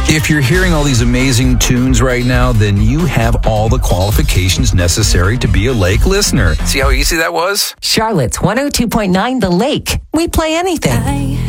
If you're hearing all these amazing tunes right now, then you have all the qualifications necessary to be a Lake listener. See how easy that was? Charlotte's 102.9 The Lake. We play anything.